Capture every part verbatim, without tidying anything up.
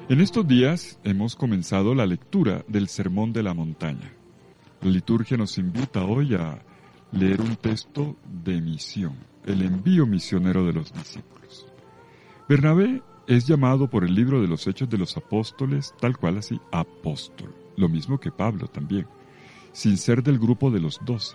En estos días hemos comenzado la lectura del Sermón de la Montaña. La liturgia nos invita hoy a leer un texto de misión, el envío misionero de los discípulos. Bernabé es llamado por el libro de los Hechos de los Apóstoles, tal cual así, apóstol, lo mismo que Pablo también, sin ser del grupo de los doce.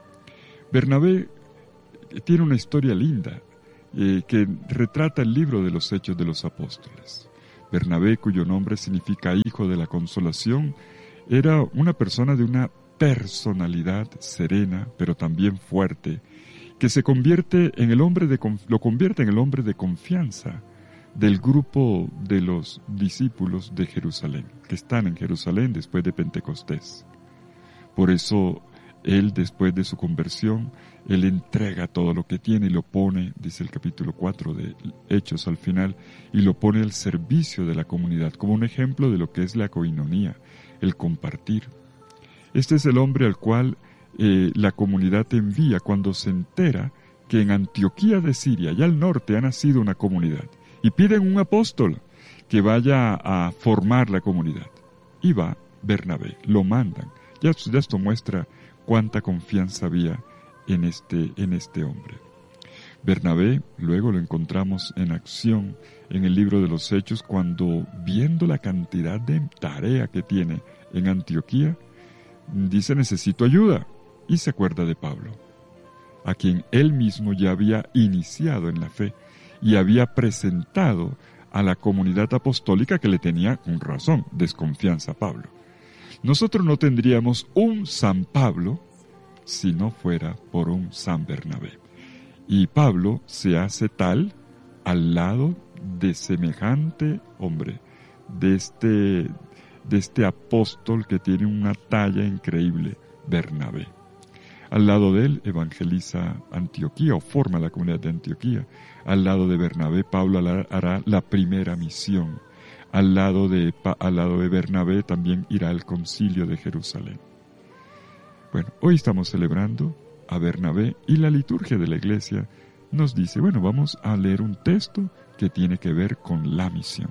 Bernabé tiene una historia linda eh, que retrata el libro de los Hechos de los Apóstoles. Bernabé, cuyo nombre significa hijo de la consolación, era una persona de una personalidad serena, pero también fuerte, que se convierte en el hombre de, lo convierte en el hombre de confianza del grupo de los discípulos de Jerusalén, que están en Jerusalén después de Pentecostés. Por eso, él, después de su conversión, él entrega todo lo que tiene y lo pone, dice el capítulo cuatro de Hechos al final, y lo pone al servicio de la comunidad, como un ejemplo de lo que es la coinonía, el compartir. Este es el hombre al cual eh, la comunidad envía cuando se entera que en Antioquía de Siria, allá al norte, ha nacido una comunidad, y piden un apóstol que vaya a formar la comunidad. Y va Bernabé, lo mandan. Ya, ya esto muestra cuánta confianza había en este, en este hombre. Bernabé luego lo encontramos en acción en el libro de los Hechos cuando, viendo la cantidad de tarea que tiene en Antioquía, dice: necesito ayuda, y se acuerda de Pablo, a quien él mismo ya había iniciado en la fe y había presentado a la comunidad apostólica que le tenía, con razón, desconfianza a Pablo. Nosotros no tendríamos un San Pablo si no fuera por un San Bernabé. Y Pablo se hace tal al lado de semejante hombre, de este, de este apóstol que tiene una talla increíble, Bernabé. Al lado de él evangeliza Antioquía o forma la comunidad de Antioquía. Al lado de Bernabé, Pablo hará la primera misión. Al lado de, al lado de Bernabé también irá al concilio de Jerusalén. Bueno, hoy estamos celebrando a Bernabé y la liturgia de la iglesia nos dice, bueno, vamos a leer un texto que tiene que ver con la misión.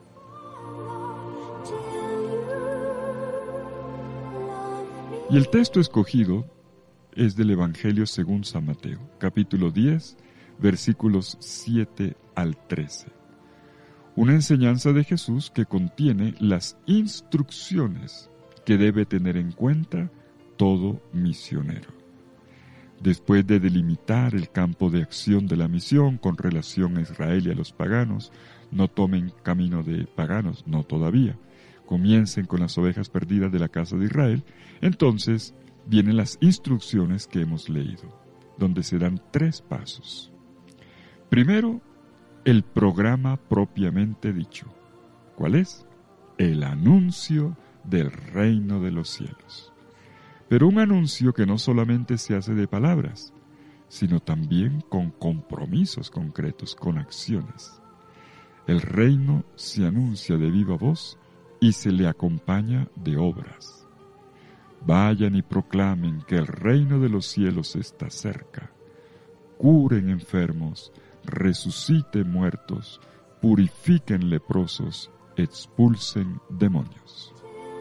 Y el texto escogido es del Evangelio según San Mateo, capítulo diez, versículos siete al trece. Una enseñanza de Jesús que contiene las instrucciones que debe tener en cuenta todo misionero. Después de delimitar el campo de acción de la misión con relación a Israel y a los paganos, no tomen camino de paganos, no todavía. Comiencen con las ovejas perdidas de la casa de Israel. Entonces vienen las instrucciones que hemos leído, donde se dan tres pasos. Primero, el programa propiamente dicho. ¿Cuál es? El anuncio del reino de los cielos. Pero un anuncio que no solamente se hace de palabras, sino también con compromisos concretos, con acciones. El reino se anuncia de viva voz y se le acompaña de obras. Vayan y proclamen que el reino de los cielos está cerca. Curen enfermos, resuciten muertos, purifiquen leprosos, expulsen demonios.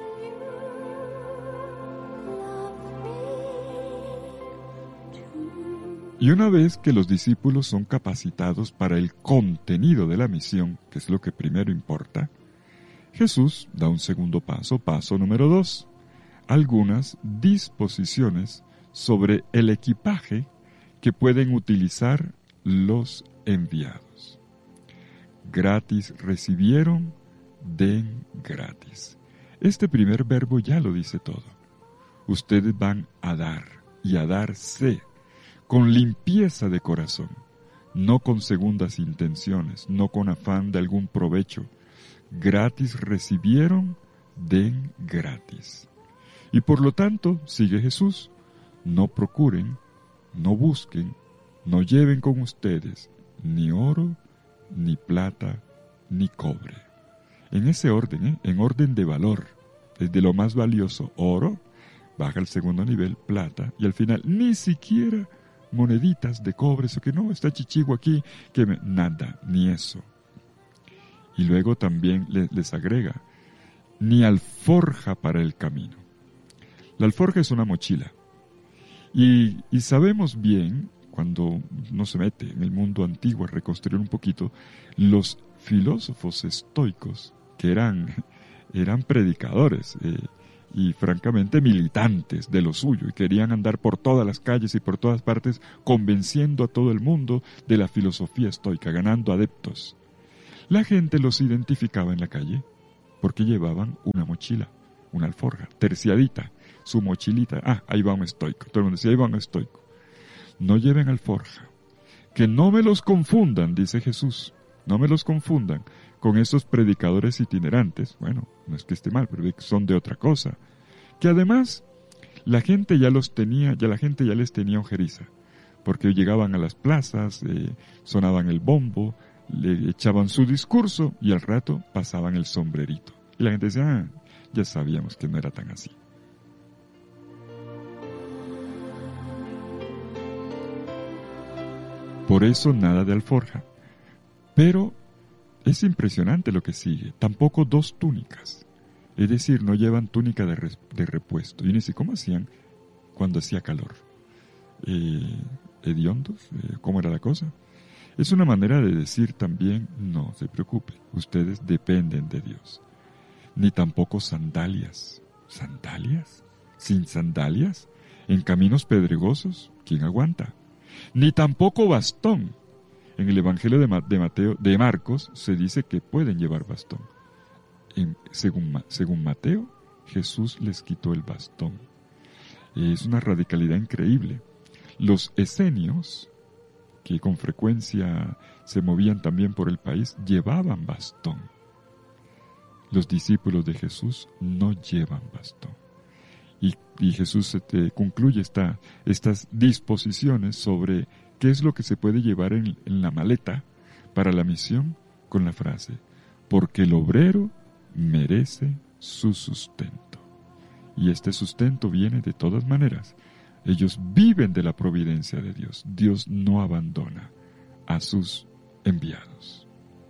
Y una vez que los discípulos son capacitados para el contenido de la misión, que es lo que primero importa, Jesús da un segundo paso, paso número dos, algunas disposiciones sobre el equipaje que pueden utilizar los enviados. Gratis recibieron, den gratis. Este primer verbo ya lo dice todo. Ustedes van a dar y a darse con limpieza de corazón, no con segundas intenciones, no con afán de algún provecho. Gratis recibieron, den gratis. Y por lo tanto, sigue Jesús, no procuren, no busquen, no lleven con ustedes ni oro, ni plata, ni cobre. En ese orden, ¿eh? en orden de valor, desde lo más valioso, oro, baja al segundo nivel, plata, y al final ni siquiera moneditas de cobre, eso que no, está chichigo aquí, que me, nada, ni eso. Y luego también le, les agrega, ni alforja para el camino. La alforja es una mochila. Y, y sabemos bien, cuando uno se mete en el mundo antiguo a reconstruir un poquito, los filósofos estoicos, que eran, eran predicadores eh, y francamente militantes de lo suyo, y querían andar por todas las calles y por todas partes convenciendo a todo el mundo de la filosofía estoica, ganando adeptos. La gente los identificaba en la calle porque llevaban una mochila, una alforja, terciadita, su mochilita. Ah, ahí va un estoico. Todo el mundo decía, ahí va un estoico. No lleven alforja. Que no me los confundan, dice Jesús. No me los confundan con esos predicadores itinerantes. Bueno, no es que esté mal, pero son de otra cosa. Que además, la gente ya los tenía, ya la gente ya les tenía ojeriza. Porque llegaban a las plazas, eh, sonaban el bombo, le echaban su discurso y al rato pasaban el sombrerito. Y la gente decía, ah, ya sabíamos que no era tan así. Por eso nada de alforja. Pero es impresionante lo que sigue. Tampoco dos túnicas. Es decir, no llevan túnica de, res, de repuesto. Y uno dice, ¿cómo hacían cuando hacía calor? Eh, ¿Hediondos? Eh, ¿Cómo era la cosa? Es una manera de decir también, no se preocupe, ustedes dependen de Dios. Ni tampoco sandalias. ¿Sandalias? ¿Sin sandalias? ¿En caminos pedregosos? ¿Quién aguanta? Ni tampoco bastón. En el Evangelio de, Ma- de Mateo, de Marcos, se dice que pueden llevar bastón. En, según, según Mateo, Jesús les quitó el bastón. Es una radicalidad increíble. Los esenios, que con frecuencia se movían también por el país, llevaban bastón. Los discípulos de Jesús no llevan bastón. Y, y Jesús este, concluye esta, estas disposiciones sobre qué es lo que se puede llevar en, en la maleta para la misión con la frase, porque el obrero merece su sustento. Y este sustento viene de todas maneras. Ellos viven de la providencia de Dios. Dios no abandona a sus enviados.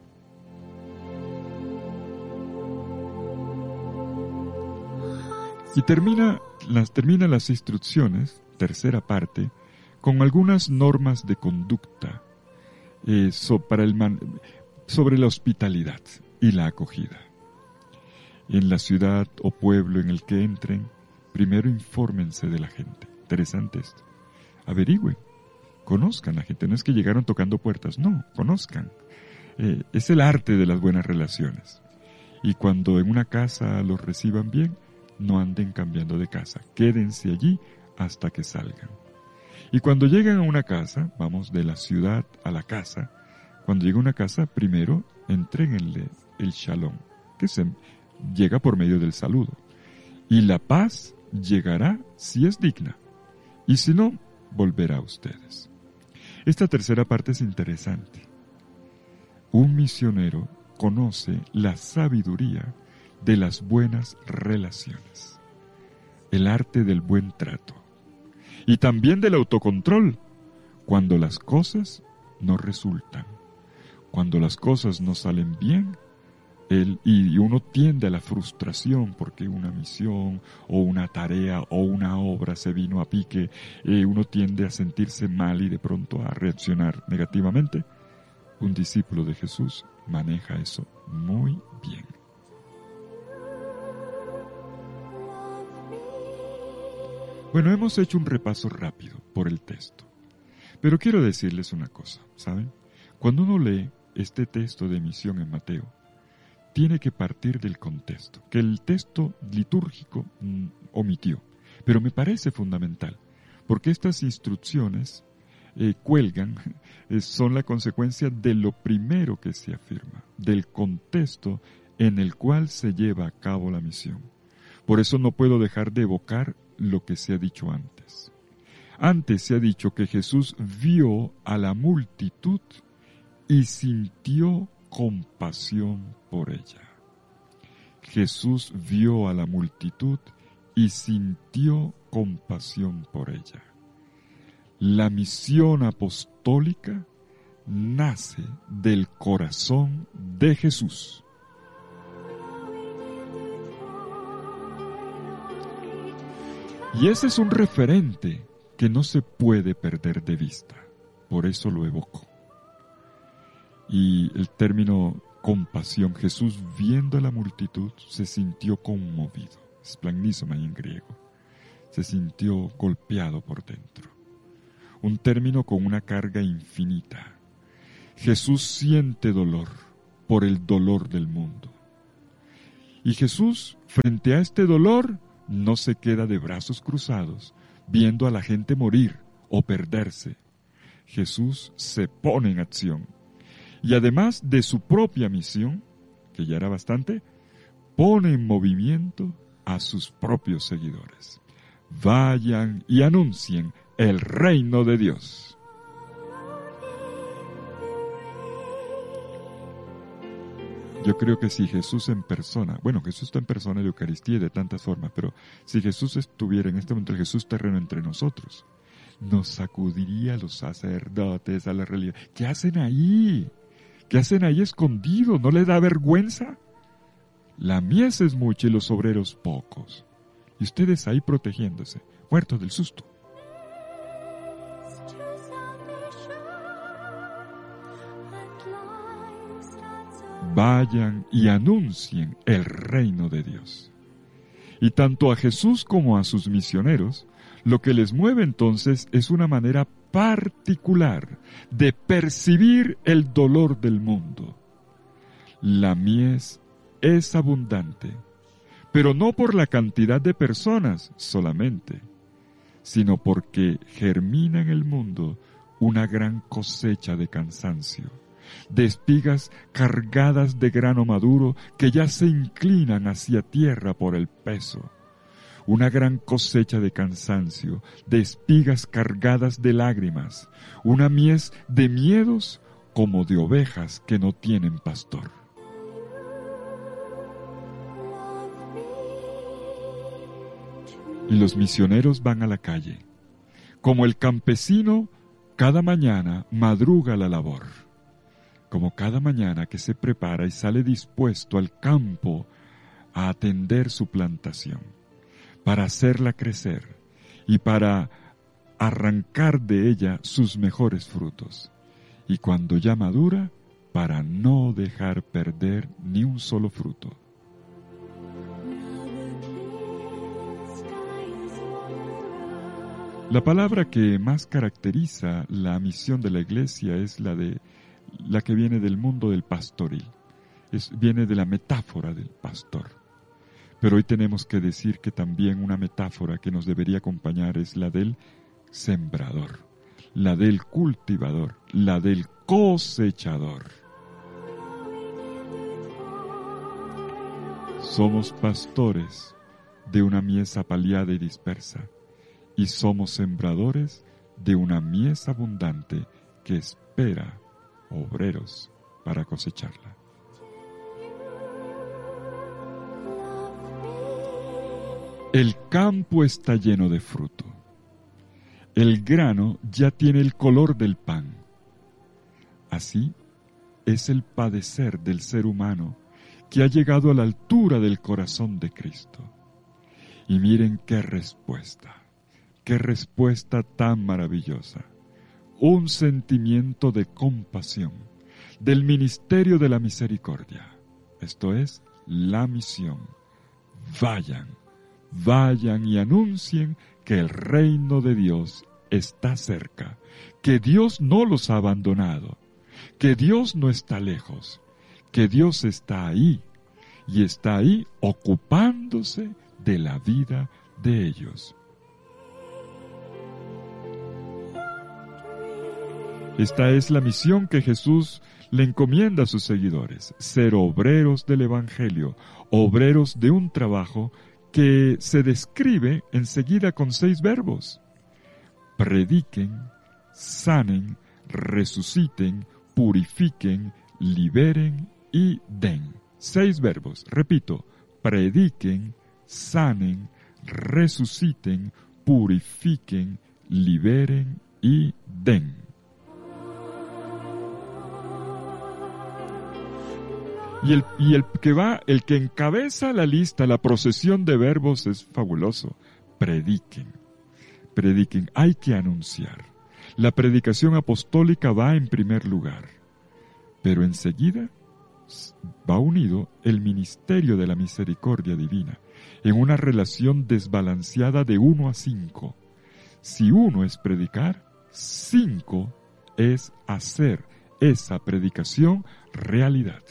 Y termina las, termina las instrucciones, tercera parte, con algunas normas de conducta eh, so, para el man, sobre la hospitalidad y la acogida. En la ciudad o pueblo en el que entren, primero infórmense de la gente. Interesante esto. Averigüen, conozcan a la gente. No es que llegaron tocando puertas, no, conozcan. Eh, es el arte de las buenas relaciones. Y cuando en una casa los reciban bien, no anden cambiando de casa. Quédense allí hasta que salgan. Y cuando lleguen a una casa, vamos de la ciudad a la casa, cuando llegue a una casa, primero entréguenle el shalom, que se llega por medio del saludo. Y la paz llegará si es digna. Y si no, volverá a ustedes. Esta tercera parte es interesante. Un misionero conoce la sabiduría de las buenas relaciones, el arte del buen trato y también del autocontrol cuando las cosas no resultan, cuando las cosas no salen bien. El, y uno tiende a la frustración porque una misión o una tarea o una obra se vino a pique, eh, uno tiende a sentirse mal y de pronto a reaccionar negativamente. Un discípulo de Jesús maneja eso muy bien. Bueno, hemos hecho un repaso rápido por el texto, pero quiero decirles una cosa, ¿saben? Cuando uno lee este texto de misión en Mateo, tiene que partir del contexto, que el texto litúrgico mm, omitió, pero me parece fundamental, porque estas instrucciones eh, cuelgan, eh, son la consecuencia de lo primero que se afirma, del contexto en el cual se lleva a cabo la misión. Por eso no puedo dejar de evocar lo que se ha dicho antes. Antes se ha dicho que Jesús vio a la multitud y sintió compasión por ella. Jesús vio a la multitud y sintió compasión por ella. La misión apostólica nace del corazón de Jesús. Y ese es un referente que no se puede perder de vista. Por eso lo evoco. Y el término compasión, Jesús viendo a la multitud se sintió conmovido. Splagnisomai en griego. Se sintió golpeado por dentro. Un término con una carga infinita. Jesús siente dolor por el dolor del mundo. Y Jesús, frente a este dolor, no se queda de brazos cruzados, viendo a la gente morir o perderse. Jesús se pone en acción. Y además de su propia misión, que ya era bastante, pone en movimiento a sus propios seguidores. Vayan y anuncien el reino de Dios. Yo creo que si Jesús en persona, bueno, Jesús está en persona en la Eucaristía y de tantas formas, pero si Jesús estuviera en este momento, el Jesús terreno entre nosotros, nos sacudiría a los sacerdotes, a la religión. ¿Qué hacen ahí? ¿Qué hacen ahí escondidos? ¿No les da vergüenza? La mies es mucha y los obreros pocos. Y ustedes ahí protegiéndose, muertos del susto. Vayan y anuncien el reino de Dios. Y tanto a Jesús como a sus misioneros, lo que les mueve entonces es una manera particular de percibir el dolor del mundo. La mies es abundante, pero no por la cantidad de personas solamente, sino porque germina en el mundo una gran cosecha de cansancio, de espigas cargadas de grano maduro que ya se inclinan hacia tierra por el peso. Una gran cosecha de cansancio, de espigas cargadas de lágrimas, una mies de miedos como de ovejas que no tienen pastor. Y los misioneros van a la calle. Como el campesino, cada mañana madruga la labor. Como cada mañana que se prepara y sale dispuesto al campo a atender su plantación, para hacerla crecer y para arrancar de ella sus mejores frutos. Y cuando ya madura, para no dejar perder ni un solo fruto. La palabra que más caracteriza la misión de la Iglesia es la de la que viene del mundo del pastoril, es, viene de la metáfora del pastor. Pero hoy tenemos que decir que también una metáfora que nos debería acompañar es la del sembrador, la del cultivador, la del cosechador. Somos pastores de una mies apaleada y dispersa, y somos sembradores de una mies abundante que espera obreros para cosecharla. El campo está lleno de fruto. El grano ya tiene el color del pan. Así es el padecer del ser humano que ha llegado a la altura del corazón de Cristo. Y miren qué respuesta, qué respuesta tan maravillosa. Un sentimiento de compasión, del ministerio de la misericordia. Esto es la misión. Vayan, vayan y anuncien que el reino de Dios está cerca, que Dios no los ha abandonado, que Dios no está lejos, que Dios está ahí, y está ahí ocupándose de la vida de ellos. Esta es la misión que Jesús le encomienda a sus seguidores, ser obreros del Evangelio, obreros de un trabajo que se describe enseguida con seis verbos. Prediquen, sanen, resuciten, purifiquen, liberen y den. Seis verbos, repito, prediquen, sanen, resuciten, purifiquen, liberen y den. Y el, y el que va, el que encabeza la lista, la procesión de verbos es fabuloso. prediquen. Prediquen, hay que anunciar. La predicación apostólica va en primer lugar, pero enseguida va unido el ministerio de la misericordia divina, en una relación desbalanceada de uno a cinco. Si uno es predicar, cinco es hacer esa predicación realidad.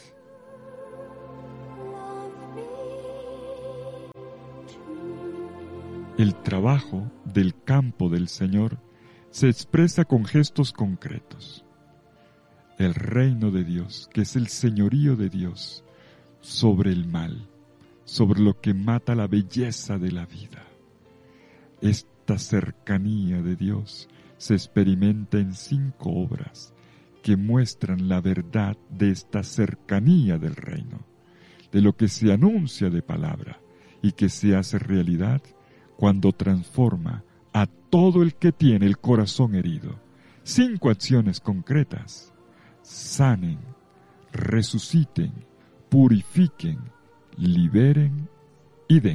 El trabajo del campo del Señor se expresa con gestos concretos. El reino de Dios, que es el señorío de Dios sobre el mal, sobre lo que mata la belleza de la vida. Esta cercanía de Dios se experimenta en cinco obras que muestran la verdad de esta cercanía del reino, de lo que se anuncia de palabra y que se hace realidad cuando transforma a todo el que tiene el corazón herido. Cinco acciones concretas: sanen, resuciten, purifiquen, liberen y den.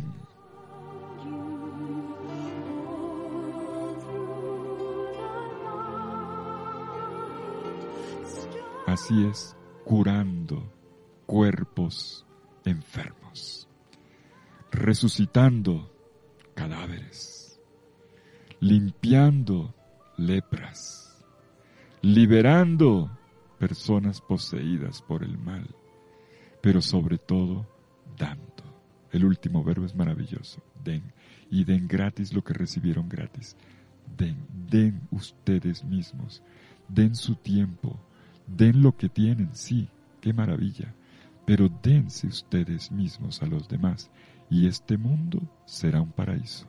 Así es, curando cuerpos enfermos, resucitando cadáveres, limpiando lepras, liberando personas poseídas por el mal, pero sobre todo dando. El último verbo es maravilloso: den, y den gratis lo que recibieron gratis. Den, den ustedes mismos, den su tiempo, den lo que tienen, sí, qué maravilla, pero dense ustedes mismos a los demás, y este mundo será un paraíso.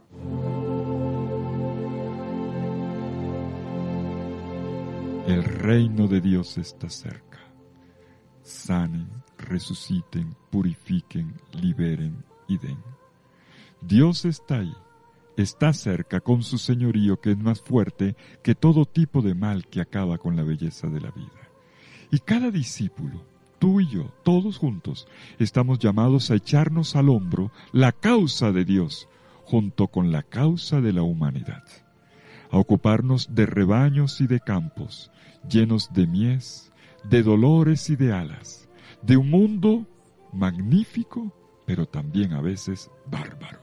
El reino de Dios está cerca. Sanen, resuciten, purifiquen, liberen y den. Dios está ahí, está cerca con su señorío, que es más fuerte que todo tipo de mal que acaba con la belleza de la vida. Y cada discípulo, tú y yo, todos juntos, estamos llamados a echarnos al hombro la causa de Dios, junto con la causa de la humanidad, a ocuparnos de rebaños y de campos, llenos de mies, de dolores y de alas, de un mundo magnífico, pero también a veces bárbaro.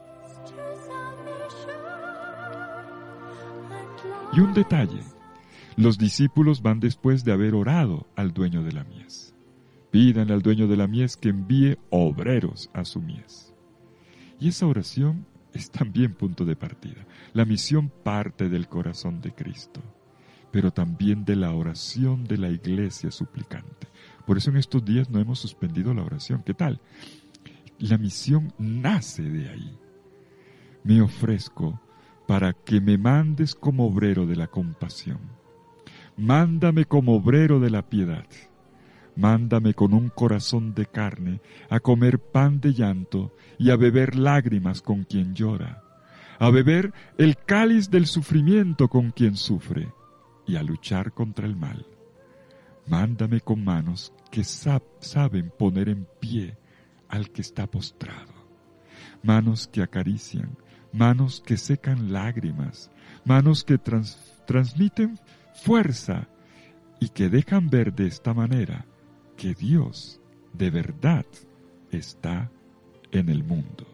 Y un detalle: los discípulos van después de haber orado al dueño de la mies. Pídanle al dueño de la mies que envíe obreros a su mies. Y esa oración es también punto de partida. La misión parte del corazón de Cristo, pero también de la oración de la iglesia suplicante. Por eso en estos días no hemos suspendido la oración. ¿Qué tal? La misión nace de ahí. Me ofrezco para que me mandes como obrero de la compasión. Mándame como obrero de la piedad. Mándame con un corazón de carne a comer pan de llanto y a beber lágrimas con quien llora, a beber el cáliz del sufrimiento con quien sufre y a luchar contra el mal. Mándame con manos que sab- saben poner en pie al que está postrado, manos que acarician, manos que secan lágrimas, manos que trans- transmiten fuerza y que dejan ver de esta manera que Dios de verdad está en el mundo.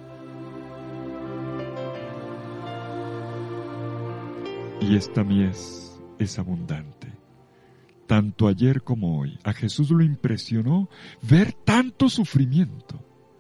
Y esta mies es abundante. Tanto ayer como hoy, a Jesús lo impresionó ver tanto sufrimiento.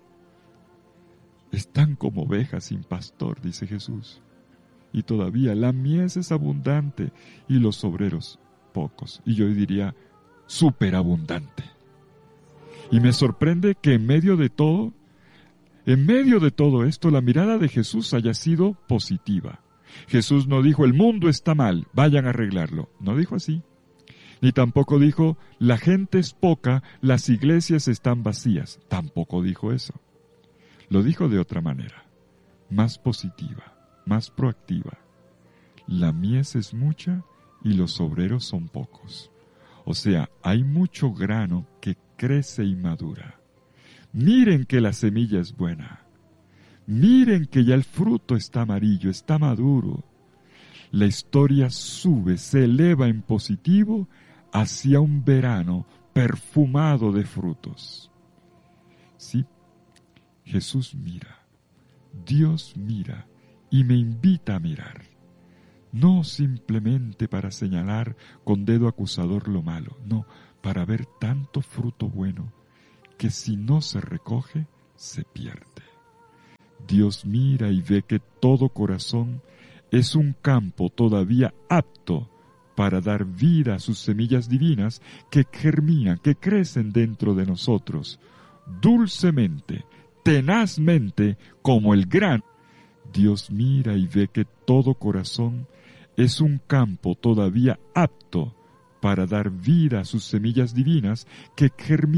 Están como ovejas sin pastor, dice Jesús. Y todavía la mies es abundante y los obreros pocos. Y yo diría superabundante. Y me sorprende que en medio de todo, en medio de todo esto, la mirada de Jesús haya sido positiva. Jesús no dijo: el mundo está mal, vayan a arreglarlo. No dijo así. Ni tampoco dijo: la gente es poca, las iglesias están vacías. Tampoco dijo eso. Lo dijo de otra manera, más positiva, más proactiva. La mies es mucha y los obreros son pocos. O sea, hay mucho grano que crece y madura. Miren que la semilla es buena. Miren que ya el fruto está amarillo, está maduro. La historia sube, se eleva en positivo hacia un verano perfumado de frutos. Sí, Jesús mira, Dios mira y me invita a mirar. No simplemente para señalar con dedo acusador lo malo, no, para ver tanto fruto bueno que si no se recoge, se pierde. Dios mira y ve que todo corazón es un campo todavía apto para dar vida a sus semillas divinas que germinan, que crecen dentro de nosotros, dulcemente, tenazmente, como el grano. Dios mira y ve que todo corazón es un campo todavía apto para dar vida a sus semillas divinas que germinan